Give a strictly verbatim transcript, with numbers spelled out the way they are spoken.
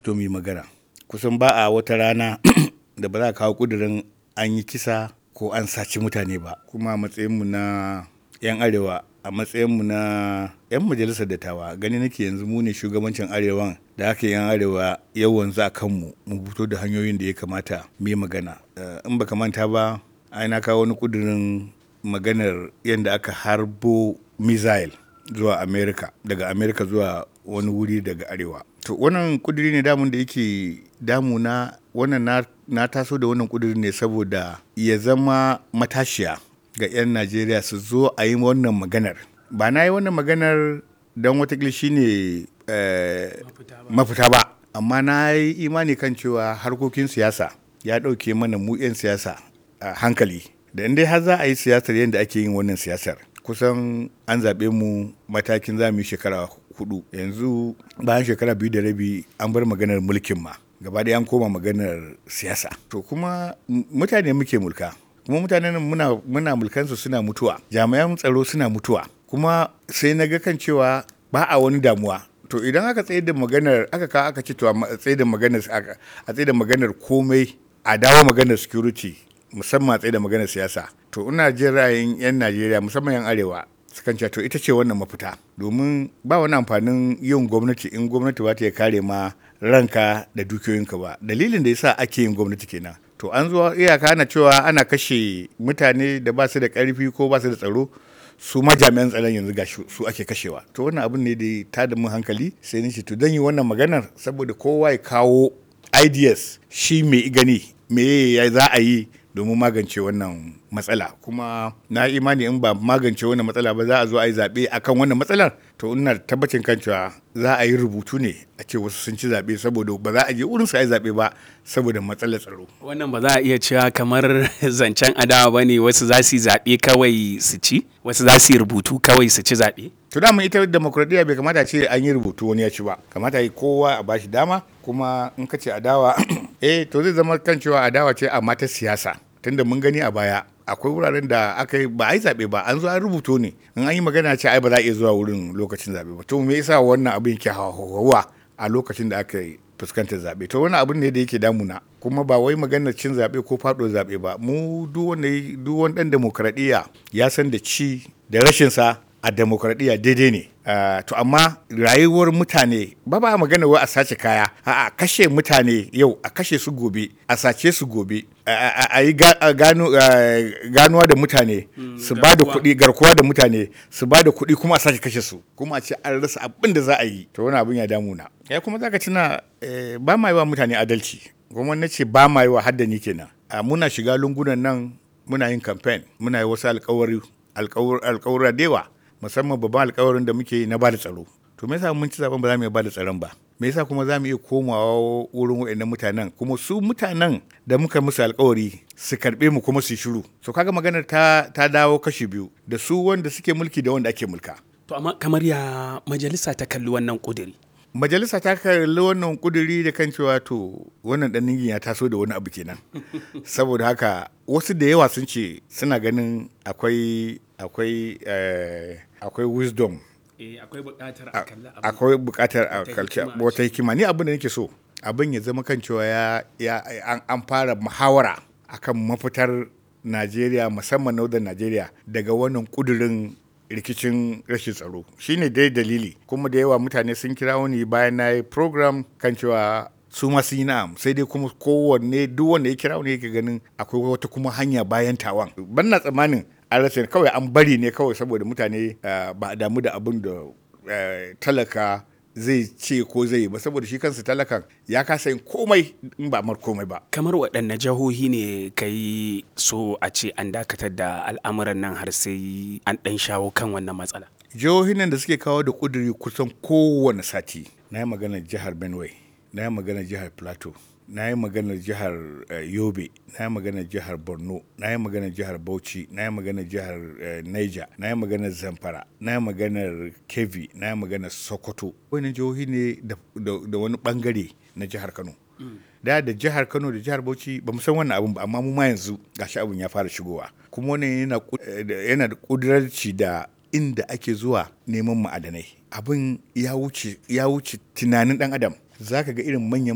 fito mu yi magana. Kusan ba a wata rana da ba za a kawo ƙudurin an yi kisa ko an saci mutane ba. Kuma a matsayinmu na 'yan Arewa, a matsayinmu na 'yan majalisar dattawa, gani nake yanzu mu ne shugabancin Arewan da aka 'yan Arewa yawan za kanmu mu fito da hanyoyin da ya kamata mu yi magana. In baka manta ba, ai na kawo wani ƙudurin maganar yadda aka harbo missile zuwa Amerika, daga Amerika zuwa wani wuri daga Arewa. To wannan ƙuduri ne damun da yake damuna, wannan na, na taso da wannan ƙuduri ne saboda ya zama matashiya ga 'yan Najeriya su zo a yi wannan maganar. Ba na yi wannan maganar don watakila shi ne eh, mafita ba, amma na yi imani kan cewa harkokin siyasa ya ɗauke mana mu 'yan siyasa a hankali. Da inda har za a yi siyasar yadda ake yin wannan siyasar, kusan an zaɓe mu matakin za mu yi shekara hudu. Yanzu bayan shekara biyu da rabi an bar maganar mulkin ma, gaba ɗaya an koma maganar siyasa. To kuma mutane muke mulka, kuma mutanen muna, muna mulkansu suna mutuwa, jami'an tsaro suna mutuwa, kuma sai na ga kan cewa ba a wani damuwa. To idan aka tsaye da maganar, aka kawo aka ce to a tsaye da maganar, a tsaye da maganar komai, a dawo maganar security, musamman a tsaye da maganar siyasa, to ina jin ra'ayin 'yan Najeriya musamman 'yan Arewa sukan ce to ita ce wannan mafita, domin ba wani amfanin yin gwamnati in gwamnati ba ta ya kare ma ranka da dukiyoyinka ba. Dalilin da yasa ake yin gwamnati kenan. To an zo iyaka ana cewa ana kashe mutane da ba su da ƙarfi ko ba su da tsaro, su ma jami'an tsaron yanzu ga su ake kashewa. To wannan abin ne da ta da mun hankali, sai ni ce to dan yi wannan maganar saboda kowa ya kawo ideas, shi me gani me ya za a yi domin magance wannan matsala. Kuma na imani in ba magance wannan matsala ba za a zo a yi zaɓe akan wannan matsalar, to ina tabbacin kan cewa za a yi rubutu ne a ce wasu sun ci zaɓe saboda ba za a je wurin su a yi zaɓe ba saboda matsalar tsaro. Wannan ba za a iya cewa kamar zancen adawa ba ne, wasu za su yi zaɓe kawai su ci, wasu za su yi rubutu kawai su ci zaɓe. To dama ita demokradiyya bai kamata ce an yi rubutu wani ya ci ba, kamata yi kowa a bashi dama. Kuma in ka ce adawa eh to zai zama kan cewa adawa ce amma ta siyasa, tunda mun gani a baya akwai wuraren da aka yi ba a yi zaɓe ba, an zo an rubuto ne, in an yi magana ce ai ba za a iya zuwa wurin lokacin zaɓe ba. To me yasa wannan abin yake hawa a lokacin da aka yi fuskantar zaɓe? To wannan abin ne da yake damuna, kuma ba wai maganar cin zaɓe ko faɗo zaɓe ba. Mu duk wanda duk wani ɗan demokradiyya ya san da ci da rashin sa a demokradiyya daidai ne. Uh, to amma rayuwar mutane ba ba magana wai a sace kaya, a kashe mutane yau, a kashe su gobe, a sace su gobe, a yi ganuwa da mutane su ba da kuɗi, garkuwa da mutane su ba da kuɗi kuma a sake kashe su, kuma a ce an rasa abin da za a yi. To wani abin ya damuna. Ya kuma zaka tuna ba ma yi wa mutane adalci, kuma na ce ba ma yi wa haddani kenan. Muna shiga lungunan nan muna yin campaign, muna yi wasu alkawari alkawura da yawa, musamman babban alkawarin da muke yi na bada tsaro. To me yasa mun ci zaben ba za mu iya bada tsaron ba? Me yasa kuma za mu iya komawa wurin waɗannan mutanen, kuma su mutanen da muka musu alkawari su karɓe mu kuma su shiru? So kaga maganar ta ta dawo kashi biyu, da su wanda suke mulki da wanda ake mulka. To amma kamar ya majalisa ta kalli wannan ƙuduri? Majalisa ta kalli wannan ƙuduri da kan cewa to wannan ɗan ningin ya taso da wani abu kenan. Saboda haka wasu da yawa sun ce suna ganin akwai akwai eh, akwai wisdom, eh, akwai buƙatar a kalli abu, akwai buƙatar a kalli wata hikima. Ni abin da nake so abin ya zama kan cewa ya, ya an, an fara muhawara akan mafitar Najeriya, musamman Northern Najeriya, daga wannan ƙudurin rikicin rashin tsaro. Shine dai dalili, kuma da yawa mutane sun kira wani bayan na yi program kan cewa su ma sun yi na'am, sai dai kuma kowanne duk wanda ya kira wani yake ganin akwai wata kuma hanya bayan tawan. Ban na tsammanin an rasa kawai, an bari ne kawai saboda mutane ba a damu da abin da talaka zai ce ko zai yi ba, saboda shi kansa talakan ya kasa yin komai in ba mar komai ba. Kamar waɗanne jihohi ne ka yi so a ce an dakatar da al'amuran nan har sai an ɗan shawo kan wannan matsala? Jihohin nan da suke kawo da ƙuduri kusan kowane sati. Na yi maganar jihar Benue, na yi maganar jihar Plateau, na yi maganar jihar uh, Yobe, na yi maganar jihar Borno, na yi maganar jihar Bauchi, na yi maganar jihar uh, Niger, na yi maganar Zamfara, na yi maganar Kebbi, na yi maganar Sokoto. Wani jihohi ne da, da, da wani bangare na jihar Kano. Mm. Da da jihar Kano da jihar Bauchi ba mu san wannan abun ba, amma mu ma yanzu gashi abun ya fara shigowa. Kuma wannan yana yana da kudurarci da inda ake zuwa neman ma'adanai. Abin ya wuce ya wuce tunanin dan adam. Zaka ga irin manyan